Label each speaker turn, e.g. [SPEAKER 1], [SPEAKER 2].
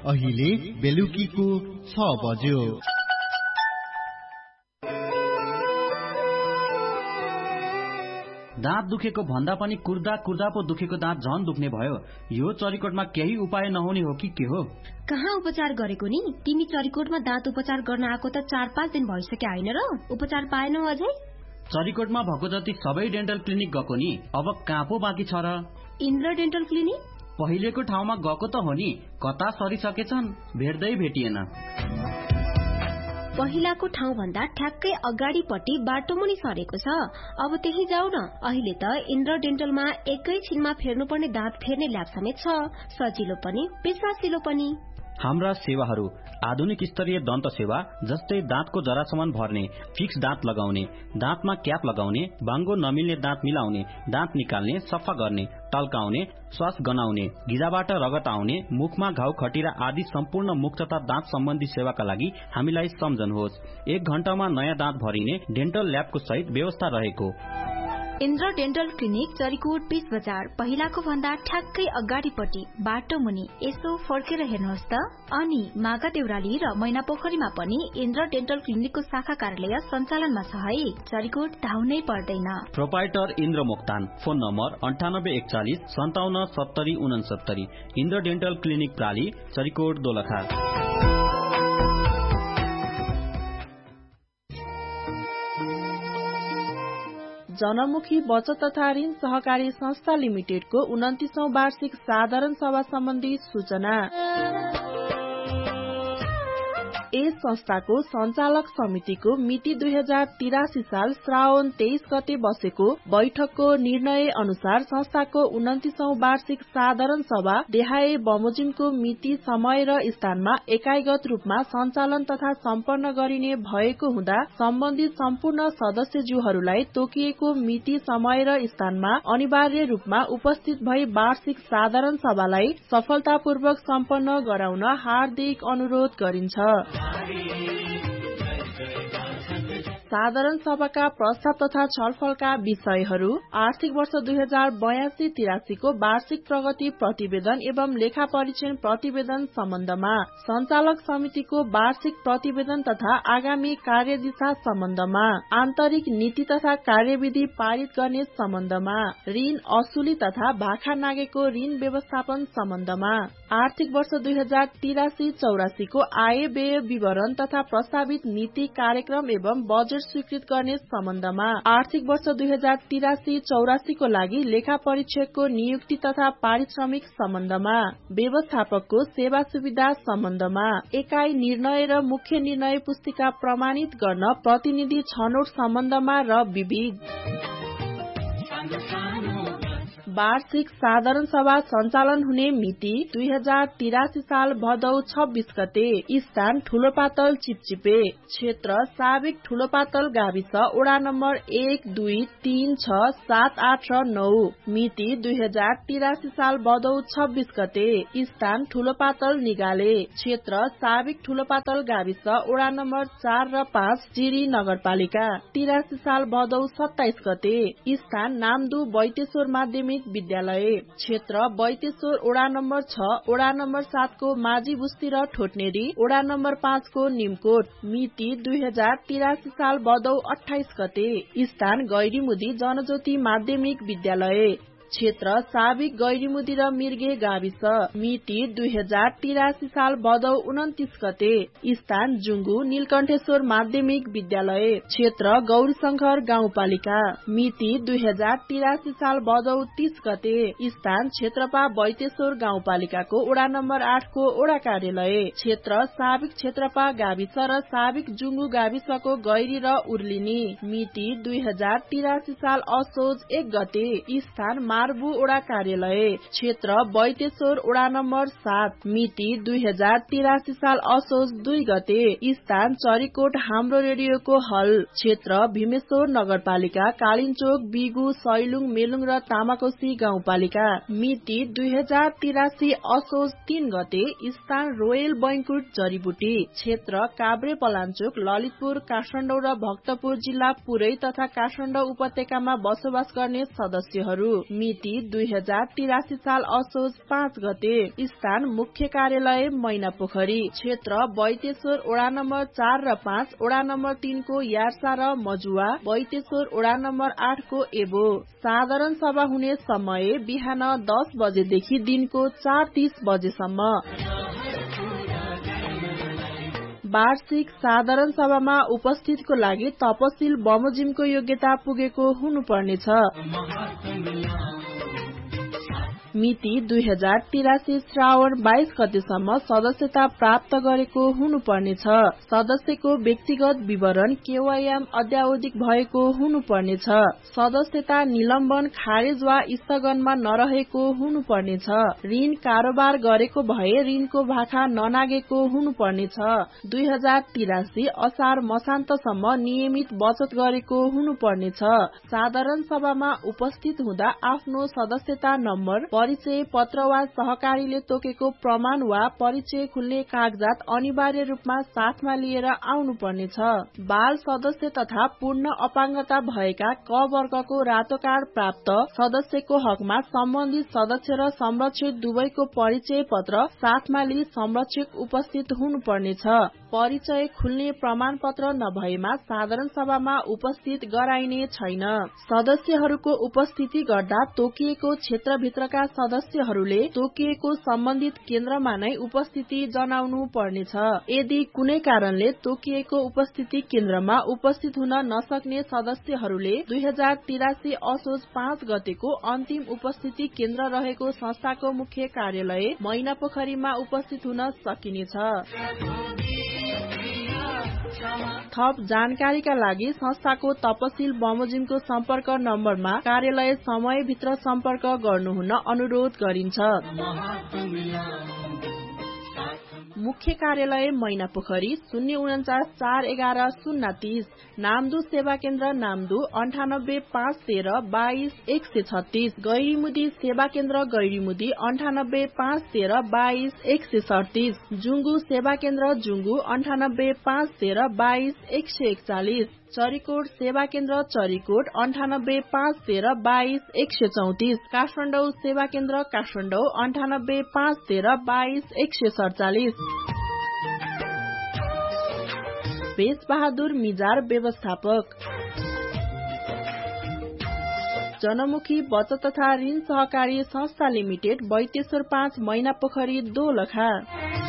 [SPEAKER 1] अहिले बेलुकीको 6 बज्यो।
[SPEAKER 2] दाँत दुखेको भन्दा पनि कुर्दा कुर्दा पो दुखेको दाँत झन दुख्ने भयो। यो चरीकोटमा केही उपाय नहुने हो कि के हो?
[SPEAKER 3] कहाँ उपचार गरेको नि? तिमी चरीकोटमा दाँत उपचार गर्न आएको त 4-5 दिन भइसक्यो हैन र? उपचार पाएनौ अझै?
[SPEAKER 2] चरीकोटमा भएको जति सबै डेन्टल क्लिनिक गएको नि, अब कहाँ पो बाँकी छ र?
[SPEAKER 3] इन्द्र डेन्टल क्लिनिक
[SPEAKER 2] पहिलेको ठाउँमा गएको त हो नि, कता सरिसकेछन्, भेट्दै भेटिएन।
[SPEAKER 3] पहिलाको ठाउँ भन्दा ठ्याक्कै अगाडिपट्टि बाटो मुनि सरेको छ। अब त्यही जाऊ न। अहिले त इन्द्र डेन्टलमा एकैछिनमा फेर्नुपर्ने दाँत फेर्ने ल्याब समेत छ। सजिलो पनि विश्वासिलो पनि।
[SPEAKER 2] हाम्रा सेवाहरू आधुनिक स्तरीय दन्त सेवा जस्तै दाँतको जरासम्म भर्ने, फिक्स दाँत लगाउने, दाँतमा क्याप लगाउने, बाङ्गो नमिल्ने दाँत मिलाउने, दाँत निकाल्ने, सफा गर्ने, टल्काउने, श्वास गनाउने, गिजाबाट रगत आउने, मुखमा घाउ खटिरा आदि सम्पूर्ण मुख तथा दाँत सम्बन्धी सेवाका लागि हामीलाई सम्झनुहोस्। 1 घण्टामा नयाँ दाँत भरिने डेन्टल ल्याबको सहित व्यवस्था रहेको।
[SPEAKER 4] इन्द्र डेन्टल क्लिनिक चरीकोट 20 बजार, पहिलाको भन्दा ठ्याक्कै अगाडिपट्टि बाटो मुनि। यसो फर्केर हेर्नुहोस् त। अनि मागा देउराली र मैना पोखरीमा पनि इन्द्र डेन्टल क्लिनिकको शाखा कार्यालय सञ्चालनमा छ है। चरीकोट धाउनै पर्दैन।
[SPEAKER 2] Proprietor Indra Moktan, phone number 9841 57 70 69। Indra dental clinic प्राली, Charikot Dolakha.
[SPEAKER 5] जनमुखी बचत तथा ऋण सहकारी संस्था लिमिटेडको 29औं वार्षिक साधारण सभा सम्बन्धी सूचना। यस संस्थाको सञ्चालक समितिको मिति 2083 साल श्रावण 23 गते बसेको बैठकको निर्णय अनुसार संस्थाको 29औं वार्षिक साधारण सभा देहाए बमोजिमको मिति समय र स्थानमा एकाइगत रूपमा सञ्चालन तथा सम्पन्न गरिने भएको हुँदा सम्बन्धित सम्पूर्ण सदस्यज्यूहरूलाई तोकिएको मिति समय र स्थानमा अनिवार्य रूपमा उपस्थित भई वार्षिक साधारण सभालाई सफलतापूर्वक सम्पन्न गराउन हार्दिक अनुरोध गरिन्छ। साधारण सभाका प्रस्ताव तथा छलफलका विषयहरू आर्थिक वर्ष 2082-83 को वार्षिक प्रगति प्रतिवेदन एवं लेखा परीक्षण प्रतिवेदन सम्बन्धमा, सञ्चालक समितिको वार्षिक प्रतिवेदन तथा आगामी कार्यदिशा सम्बन्धमा, आन्तरिक नीति तथा कार्यविधि पारित गर्ने सम्बन्धमा, ऋण असुली तथा भाखा नागेको ऋण व्यवस्थापन सम्बन्धमा, आर्थिक वर्ष 2083-84 को आय व्यय विवरण तथा प्रस्तावित नीति कार्यक्रम एवं बजेट स्वीकृत गर्ने सम्बन्धमा, आर्थिक वर्ष 2083-84 को लागि लेखा परीक्षकको नियुक्ति तथा पारिश्रमिक सम्बन्धमा, व्यवस्थापकको सेवा सुविधा सम्बन्धमा, एकाइ निर्णय र मुख्य निर्णय पुस्तिका प्रमाणित गर्न प्रतिनिधि छनौट सम्बन्धमा र विविध वार्षिक साधारण सभा सञ्चालन हुने मिति 2083 साल भदौ 26 गते, स्थान ठूलोपातल चिपचिपे, क्षेत्र साबिक ठूलोपातल गाविस, वडा नम्बर 1, 2, 3, 6, 7, 8 र 9, मिति 2083 साल भदौ 26 गते, स्थान ठूलोपातल निगाले, क्षेत्र साबिक ठूलोपातल गाविस, वडा नम्बर 4 र 5, जिरी नगरपालिका, 83 साल भदौ 27 गते, स्थान नामदु बैतेश्वर माध्यमिक विद्यालय, क्षेत्र बैतेश्वर, वडा नम्बर 6, वडा नम्बर 7 को माझी बुस्ती र ठोटनेरी, वडा नम्बर 5 को निमकोट, मिति 2083 साल भदौ 28 गते, स्थान गैरीमुदी जनज्योति माध्यमिक विद्यालय, क्षेत्र साबिक गैरीमुदी र मिर्गे गाविस, मिति 2083 साल भदौ 29 गते, स्थान जुंगु नीलकण्ठेश्वर माध्यमिक विद्यालय, क्षेत्र गौरीशंकर गाउँपालिका, मिति 2083 साल भदौ 30 गते, स्थान क्षेत्रपा बैतेश्वर गाउँपालिकाको वडा नम्बर 8 को वडा कार्यालय, क्षेत्र साबिक क्षेत्रपा गाविस र साबिक जुंगु गाविसको गैरी र उर्लिनी, मिति 2083 साल असोज 1 गते, स्थान मार्बु वडा कार्यालय, क्षेत्र बैतेश्वर, वडा नम्बर 7, मिति 2083 साल असोज 2 गते, स्थान चरीकोट हाम्रो रेडियोको हल, क्षेत्र भीमेश्वर नगरपालिका, कालिन्चोक, बिगु, सैलुङ, मेलुङ र तामाकोसी गाउँपालिका, मिति 2083 असोज 3 गते, स्थान रोयल बैंकुट जडीबुटी, क्षेत्र काभ्रे पलाञ्चोक, ललितपुर, काठमाडौँ र भक्तपुर जिल्ला पुरै तथा काठमाडौँ उपत्यकामा बसोबास गर्ने सदस्यहरू, मिति 2083 साल असोज 5 गते। स्थान मुख्य कार्यालय मैनापोखरी। क्षेत्र बैतेश्वर वडा नम्बर 4 र 5, वडा नम्बर 3 को यार्सा र मजुवा, बैतेश्वर वडा नम्बर 8 को एबो। साधारण सभा हुने समय बिहान 10 बजेदेखि दिनको 4:30 बजेसम्म। वार्षिक साधारण सभामा उपस्थितको लागि तपसिल बमोजिमको योग्यता पुगेको हुनुपर्नेछ। मिति 2083 श्रावण 22 गतेसम्म सदस्यता प्राप्त गरेको हुनुपर्नेछ। सदस्यको व्यक्तिगत विवरण केवाईएम अद्यावधिक भएको हुनुपर्नेछ। सदस्यता निलम्बन, खारेज वा स्थगनमा नरहेको हुनुपर्नेछ। ऋण कारोबार गरेको भए ऋणको भाखा ननागेको हुनुपर्नेछ। 2083 असार मसान्तसम्म नियमित बचत गरेको हुनुपर्नेछ। साधारण सभामा उपस्थित हुँदा आफ्नो सदस्यता नम्बर, परिचय पत्र वा सहकारीले तोकेको प्रमाण वा परिचय खुल्ने कागजात अनिवार्य रूपमा साथमा लिएर आउनुपर्नेछ। बाल सदस्य तथा पूर्ण अपाङ्गता भएका क वर्गको रातो कार्ड प्राप्त सदस्यको हकमा सम्बन्धित सदस्य र संरक्षक दुवैको परिचय पत्र साथमा लिई संरक्षक उपस्थित हुनुपर्नेछ। परिचय खुल्ने प्रमाण पत्र नभएमा साधारण सभामा उपस्थित गराइने छैन। सदस्यहरूको उपस्थिति गर्दा तोकिएको क्षेत्रभित्रका सदस्यहरूले तोकिएको सम्बन्धित केन्द्रमा नै उपस्थिति जनाउनु पर्नेछ। यदि कुनै कारणले तोकिएको उपस्थिति केन्द्रमा उपस्थित हुन नसक्ने सदस्यहरूले 2083 असोज 5 गतेको अन्तिम उपस्थिति केन्द्र रहेको संस्थाको मुख्य कार्यालय मैनापोखरीमा उपस्थित हुन सकिनेछ। थप जानकारीका लागि संस्थाको तपसिल बमोजिमको सम्पर्क नम्बरमा कार्यालय समयभित्र सम्पर्क गर्नुहुन अनुरोध गरिन्छ। मुख्य कार्यालय मैनापोखरी 049 411 030। नामदु सेवा केन्द्र नामदु 98 513 22 136। गैरीमुदी सेवा केन्द्र गैरीमुदी 98 513 22 137। जुंगु सेवा केन्द्र जुंगु 98 513 22 141। चरीकोट सेवा केन्द्र चरीकोट 98 513 22 134। काठमाडौँ सेवा केन्द्र काठमाडौँ 98 513 22 147। बेस बहादुर मिजार व्यवस्थापक। जनमुखी बचत तथा ऋण सहकारी संस्था लिमिटेड बैतेश्वर 5 मैनापोखरी दोलखा।